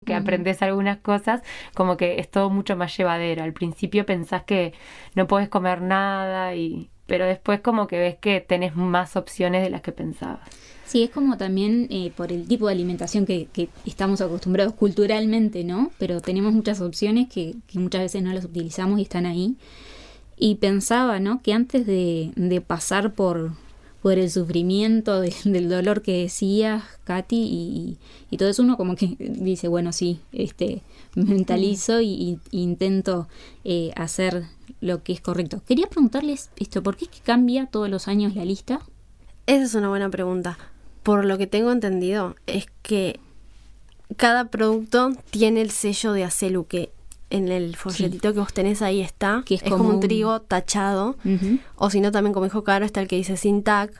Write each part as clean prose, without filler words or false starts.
que aprendés algunas cosas, como que es todo mucho más llevadero. Al principio pensás que no podés comer nada, pero después como que ves que tenés más opciones de las que pensabas. Sí, es como también por el tipo de alimentación que estamos acostumbrados culturalmente, ¿no? Pero tenemos muchas opciones que muchas veces no las utilizamos y están ahí. Y pensaba, ¿no? Que antes de pasar por el sufrimiento del dolor que decías, Katy, y todo eso, uno como que dice, bueno, sí, me mentalizo y intento hacer lo que es correcto. Quería preguntarles ¿por qué es que cambia todos los años la lista? Esa es una buena pregunta. Por lo que tengo entendido, es que cada producto tiene el sello de Acelu, que en el folletito que vos tenés ahí está, que es como un trigo tachado, o si no también, como dijo Caro, está el que dice sin tag,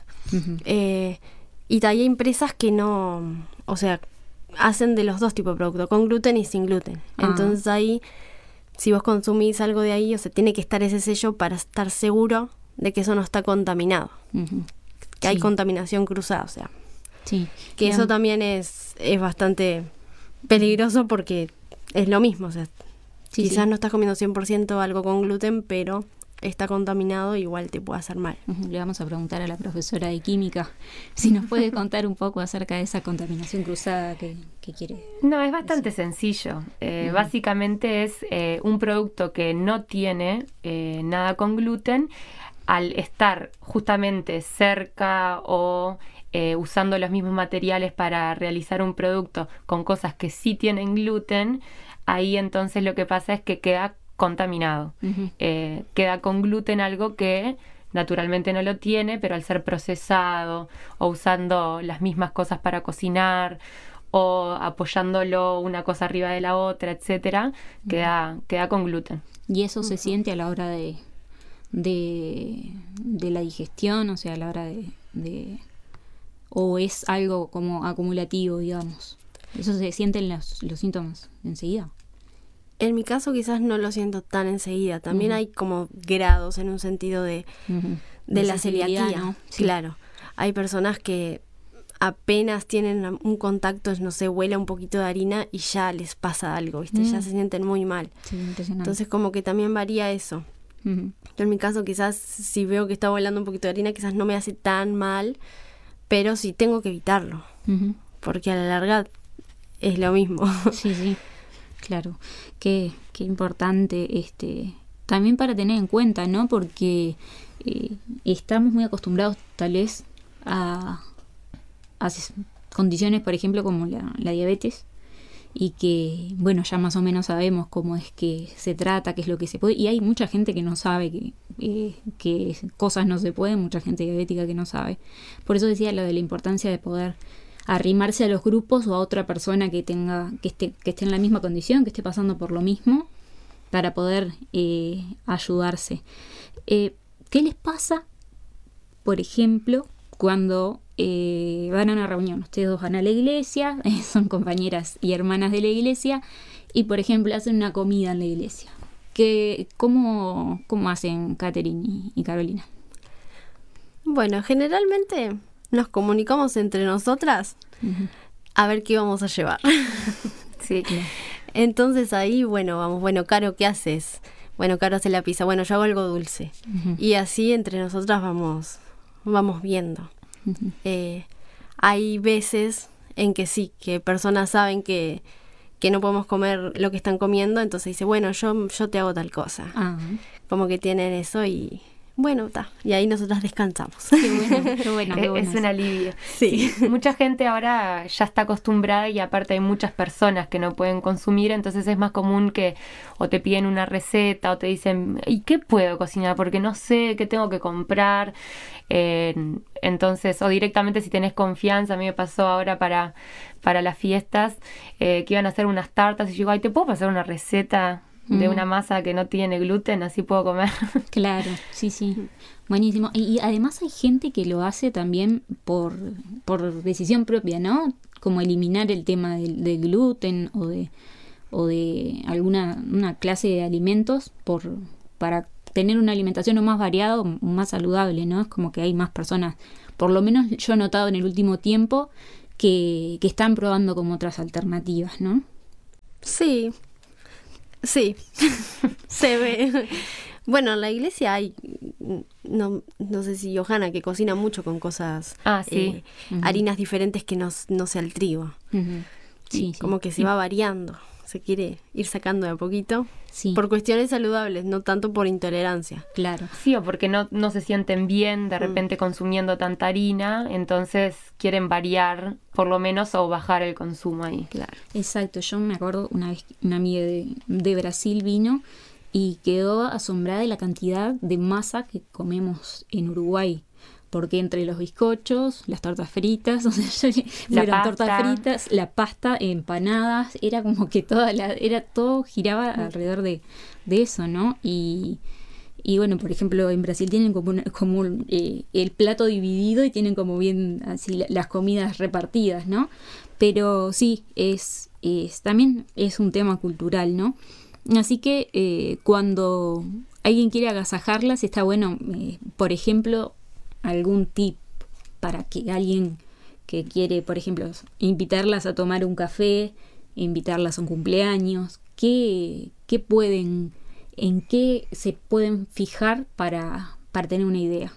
y hay empresas que no, o sea, hacen de los dos tipos de productos, con gluten y sin gluten. Entonces ahí, si vos consumís algo de ahí, o sea, tiene que estar ese sello para estar seguro de que eso no está contaminado, que hay contaminación cruzada, o sea. Sí. Que eso también es bastante peligroso porque es lo mismo, o sea, quizás no estás comiendo 100% algo con gluten, pero está contaminado, igual te puede hacer mal. Le vamos a preguntar a la profesora de química si nos puede contar un poco acerca de esa contaminación cruzada que quiere. No, es bastante sencillo. Básicamente es un producto que no tiene nada con gluten, al estar justamente cerca o usando los mismos materiales para realizar un producto con cosas que sí tienen gluten, ahí entonces lo que pasa es que queda contaminado. Queda con gluten algo que naturalmente no lo tiene, pero al ser procesado o usando las mismas cosas para cocinar o apoyándolo una cosa arriba de la otra, etcétera, queda con gluten. ¿Y eso se siente a la hora de la digestión, o sea, a la hora de o es algo como acumulativo, digamos? ¿Eso se sienten los síntomas enseguida? En mi caso quizás no lo siento tan enseguida. También hay como grados en un sentido de la celiaquía, ¿no? Sí. Claro. Hay personas que apenas tienen un contacto, no sé, huele un poquito de harina y ya les pasa algo, ¿viste? Ya se sienten muy mal. Sí, impresionante. Entonces como que también varía eso. Yo en mi caso quizás si veo que está volando un poquito de harina quizás no me hace tan mal, pero sí tengo que evitarlo, porque a la larga es lo mismo. Sí, claro. Qué importante también para tener en cuenta, ¿no? Porque estamos muy acostumbrados tal vez a condiciones, por ejemplo, como la diabetes, y que, bueno, ya más o menos sabemos cómo es que se trata, qué es lo que se puede, y hay mucha gente que no sabe que cosas no se pueden, mucha gente diabética que no sabe. Por eso decía lo de la importancia de poder arrimarse a los grupos o a otra persona que esté en la misma condición, que esté pasando por lo mismo, para poder ayudarse. ¿Qué les pasa, por ejemplo, cuando van a una reunión? Ustedes dos van a la iglesia, son compañeras y hermanas de la iglesia, y por ejemplo hacen una comida en la iglesia. ¿Cómo hacen Catherine y Carolina? Bueno, generalmente nos comunicamos entre nosotras a ver qué vamos a llevar. Sí, claro. Entonces ahí, vamos, Caro, ¿qué haces? Bueno, Caro hace la pizza, yo hago algo dulce. Y así entre nosotras vamos viendo. Hay veces en que sí, que personas saben que no podemos comer lo que están comiendo, entonces dice, bueno, yo te hago tal cosa. Como que tienen eso y y ahí nosotras descansamos. Qué bueno. Es un alivio. Sí. Mucha gente ahora ya está acostumbrada y aparte hay muchas personas que no pueden consumir, entonces es más común que o te piden una receta o te dicen, ¿y qué puedo cocinar? Porque no sé qué tengo que comprar. Entonces, o directamente si tenés confianza, a mí me pasó ahora para las fiestas que iban a hacer unas tartas y yo digo, ¿te puedo pasar una receta de una masa que no tiene gluten? Así puedo comer. Claro, sí. Buenísimo. Y además hay gente que lo hace también por decisión propia, ¿no? Como eliminar el tema del gluten o de una clase de alimentos para tener una alimentación más variada o más saludable, ¿no? Es como que hay más personas, por lo menos yo he notado en el último tiempo, que están probando como otras alternativas, ¿no? Sí, sí, se ve. Bueno, en la iglesia hay, no sé si Johanna, que cocina mucho con cosas, sí. Harinas diferentes que no sea el trigo. Sí, como que se va variando, se quiere ir sacando de a poquito. Sí. Por cuestiones saludables, no tanto por intolerancia. Claro. Sí, o porque no se sienten bien de repente consumiendo tanta harina, entonces quieren variar por lo menos o bajar el consumo ahí. Claro. Exacto, yo me acuerdo una vez una amiga de Brasil vino y quedó asombrada de la cantidad de masa que comemos en Uruguay. Porque entre los bizcochos, las tortas fritas, o sea, tortas fritas, la pasta, empanadas, era como que todo giraba alrededor de eso, ¿no? Y bueno, por ejemplo, en Brasil tienen como el plato dividido y tienen como bien así las comidas repartidas, ¿no? Pero sí, también es un tema cultural, ¿no? Así que cuando alguien quiere agasajarlas, está bueno, por ejemplo, algún tip para que alguien que quiere, por ejemplo, invitarlas a tomar un café, invitarlas a un cumpleaños, en qué se pueden fijar para tener una idea.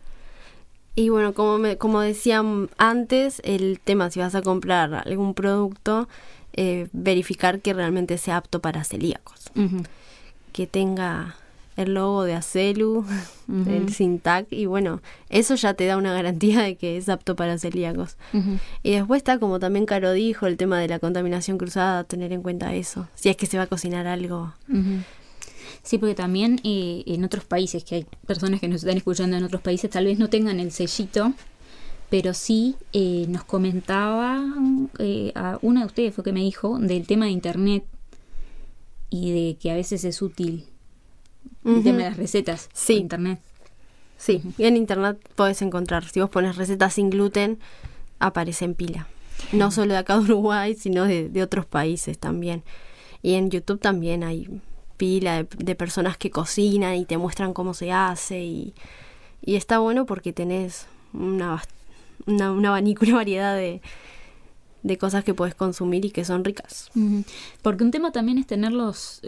Y bueno, como decía antes, el tema, si vas a comprar algún producto, verificar que realmente sea apto para celíacos. Uh-huh. Que tenga el logo de Acelu, uh-huh, el Sintac, y bueno, eso ya te da una garantía de que es apto para celíacos. Uh-huh. Y después está, como también Caro dijo, el tema de la contaminación cruzada, tener en cuenta eso, si es que se va a cocinar algo. Uh-huh. Sí, porque también en otros países, que hay personas que nos están escuchando en otros países, tal vez no tengan el sellito, pero sí nos comentaba, a una de ustedes fue que me dijo, del tema de internet y de que a veces es útil el tema de las recetas. Sí. En internet. Sí, y en internet podés encontrar, si vos pones recetas sin gluten, aparece en pila. No solo de acá de Uruguay, sino de otros países también. Y en YouTube también hay pila de personas que cocinan y te muestran cómo se hace. Y está bueno porque tenés una abanico, una variedad de cosas que podés consumir y que son ricas. Uh-huh. Porque un tema también es tener los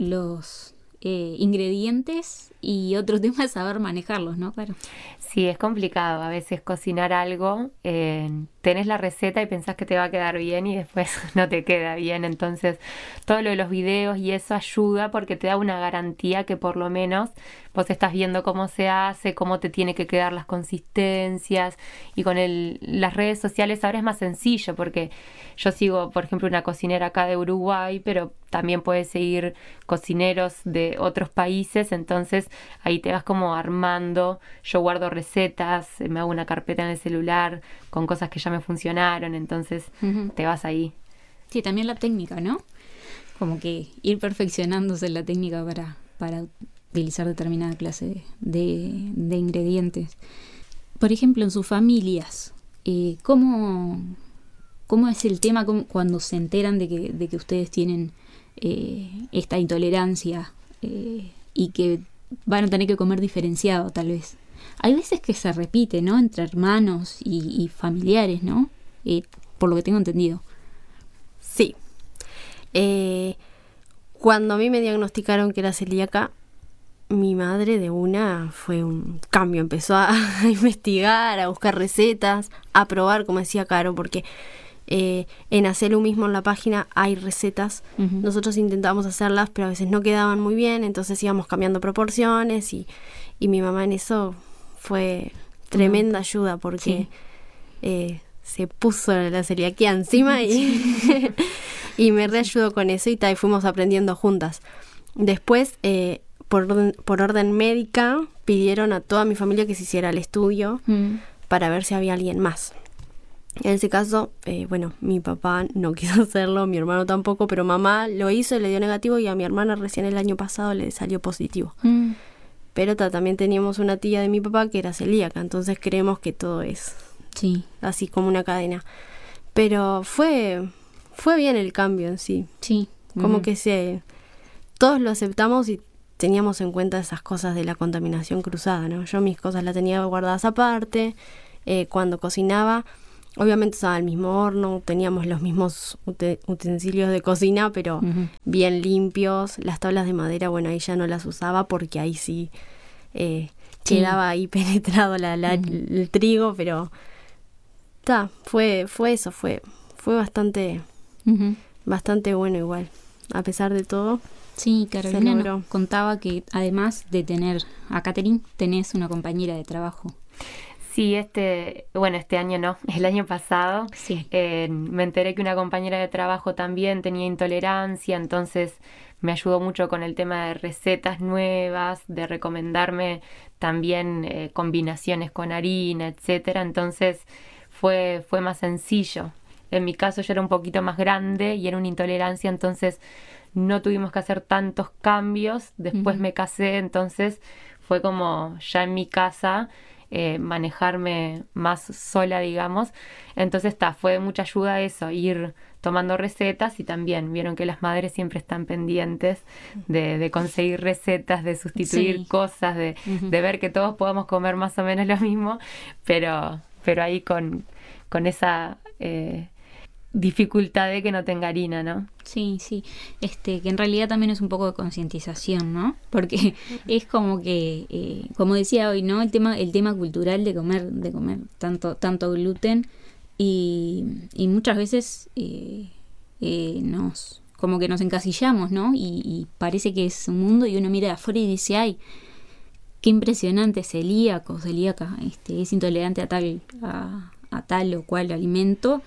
ingredientes y otro tema es saber manejarlos, ¿no? Claro. Sí, es complicado a veces cocinar algo, tenés la receta y pensás que te va a quedar bien y después no te queda bien, entonces todo lo de los videos y eso ayuda porque te da una garantía que por lo menos vos estás viendo cómo se hace, cómo te tiene que quedar las consistencias, y con las redes sociales ahora es más sencillo porque yo sigo, por ejemplo, una cocinera acá de Uruguay, pero también puedes seguir cocineros de otros países, entonces ahí te vas como armando. Yo guardo recetas, me hago una carpeta en el celular con cosas que ya me funcionaron, entonces Uh-huh. te vas ahí. Sí, también la técnica, ¿no? Como que ir perfeccionándose la técnica para utilizar determinada clase de ingredientes. Por ejemplo, en sus familias, ¿cómo es el tema cuando se enteran de que ustedes tienen esta intolerancia y que van a tener que comer diferenciado, tal vez? Hay veces que se repite, ¿no? Entre hermanos y familiares, ¿no? Por lo que tengo entendido. Sí. Cuando a mí me diagnosticaron que era celíaca, mi madre de una fue un cambio. Empezó a investigar, a buscar recetas, a probar, como decía Caro, porque en Acelu mismo en la página hay recetas. Uh-huh. Nosotros intentábamos hacerlas, pero a veces no quedaban muy bien, entonces íbamos cambiando proporciones y mi mamá en eso fue tremenda ayuda porque se puso la celiaquía encima y, y me reayudó con eso y fuimos aprendiendo juntas. Después, por orden médica, pidieron a toda mi familia que se hiciera el estudio para ver si había alguien más. En ese caso, mi papá no quiso hacerlo, mi hermano tampoco, pero mamá lo hizo y le dio negativo, y a mi hermana recién el año pasado le salió positivo. Pero también teníamos una tía de mi papá que era celíaca, entonces creemos que todo es así como una cadena. Pero fue bien el cambio en sí. Sí. Como que todos lo aceptamos y teníamos en cuenta esas cosas de la contaminación cruzada, ¿no? Yo mis cosas las tenía guardadas aparte. Cuando cocinaba, Obviamente usaba el mismo horno, teníamos los mismos utensilios de cocina, pero bien limpios. Las tablas de madera, bueno, ahí ya no las usaba porque ahí sí quedaba ahí penetrado el trigo, pero fue eso, fue bastante bueno igual, a pesar de todo. Sí, Carolina nos contaba que además de tener a Catherine, tenés una compañera de trabajo. Sí, este año no, el año pasado me enteré que una compañera de trabajo también tenía intolerancia, entonces me ayudó mucho con el tema de recetas nuevas, de recomendarme también combinaciones con harina, etcétera. Entonces fue más sencillo. En mi caso yo era un poquito más grande y era una intolerancia, entonces no tuvimos que hacer tantos cambios. Después me casé, entonces fue como ya en mi casa manejarme más sola, digamos. Entonces fue de mucha ayuda eso, ir tomando recetas, y también vieron que las madres siempre están pendientes de conseguir recetas, de sustituir cosas, de ver que todos podamos comer más o menos lo mismo, pero ahí con esa dificultad de que no tenga harina, ¿no? Sí, que en realidad también es un poco de concientización, ¿no? Porque es como que, como decía hoy, ¿no? El tema cultural de comer tanto gluten, y muchas veces como que nos encasillamos, ¿no? Y parece que es un mundo, y uno mira de afuera y dice, ay, qué impresionante, celíaca, es intolerante a tal o cual alimento.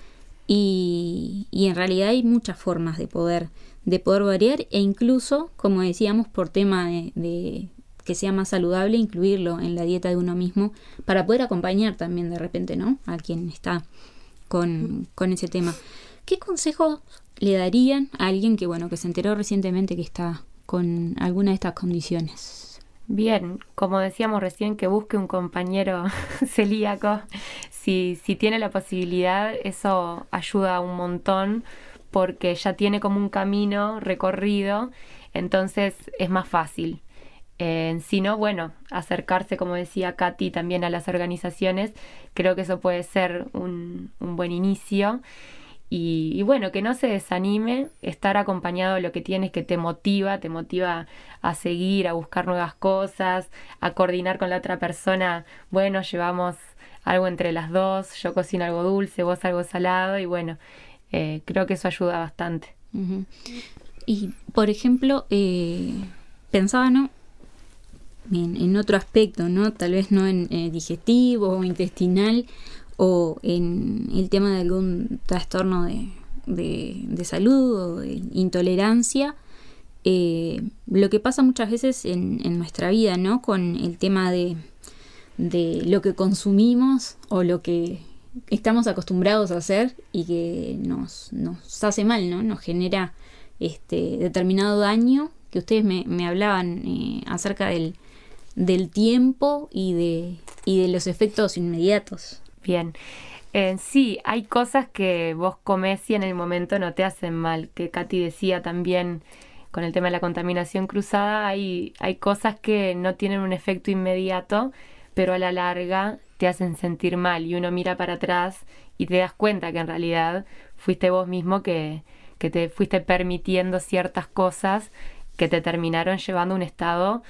Y en realidad hay muchas formas de poder variar, e incluso, como decíamos, por tema de que sea más saludable, incluirlo en la dieta de uno mismo para poder acompañar también de repente, ¿no?, a quien está con ese tema. ¿Qué consejos le darían a alguien que se enteró recientemente que está con alguna de estas condiciones? Bien, como decíamos recién, que busque un compañero celíaco. Si tiene la posibilidad, eso ayuda un montón, porque ya tiene como un camino recorrido, entonces es más fácil. Si no, acercarse, como decía Katy, también a las organizaciones. Creo que eso puede ser un buen inicio. Y que no se desanime. Estar acompañado de lo que tienes, que te motiva a seguir, a buscar nuevas cosas, a coordinar con la otra persona. Llevamos algo entre las dos, yo cocino algo dulce, vos algo salado, y creo que eso ayuda bastante. Uh-huh. Y, por ejemplo, pensaba, ¿no?, en otro aspecto, ¿no?, tal vez no en digestivo o intestinal, o en el tema de algún trastorno de salud o de intolerancia. Lo que pasa muchas veces en nuestra vida, ¿no?, con el tema de lo que consumimos o lo que estamos acostumbrados a hacer, y que nos hace mal, ¿no?, nos genera determinado daño, que ustedes me hablaban acerca del tiempo y de los efectos inmediatos. Bien, sí, hay cosas que vos comés y en el momento no te hacen mal, que Katy decía también con el tema de la contaminación cruzada. Hay cosas que no tienen un efecto inmediato, pero a la larga te hacen sentir mal, y uno mira para atrás y te das cuenta que en realidad fuiste vos mismo que te fuiste permitiendo ciertas cosas que te terminaron llevando a un estado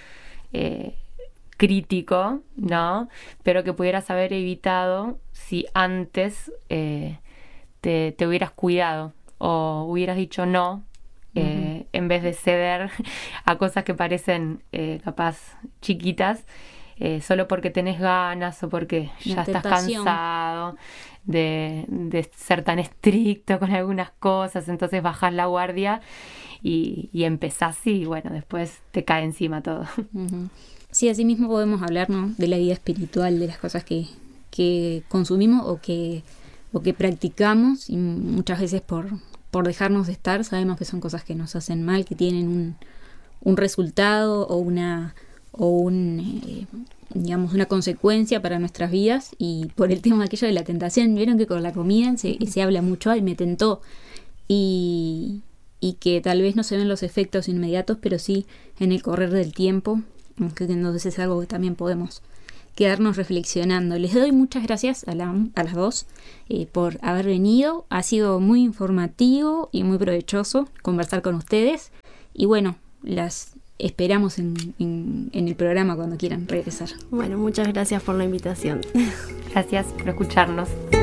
crítico, ¿no? Pero que pudieras haber evitado si antes te hubieras cuidado, o hubieras dicho no, en vez de ceder a cosas que parecen capaz chiquitas, solo porque tenés ganas o porque ya estás cansado de ser tan estricto con algunas cosas. Entonces bajás la guardia y empezás, y después te cae encima todo. Uh-huh. Sí, así mismo podemos hablar, ¿no?, de la vida espiritual, de las cosas que consumimos o que practicamos, y muchas veces por dejarnos de estar sabemos que son cosas que nos hacen mal, que tienen un resultado o una consecuencia para nuestras vidas. Y por el tema aquello de la tentación, vieron que con la comida se habla mucho, me tentó, y que tal vez no se ven los efectos inmediatos, pero sí en el correr del tiempo, que entonces es algo que también podemos quedarnos reflexionando. Les doy muchas gracias a las dos por haber venido. Ha sido muy informativo y muy provechoso conversar con ustedes. Y bueno, las esperamos en el programa cuando quieran regresar. Bueno, muchas gracias por la invitación. Gracias por escucharnos.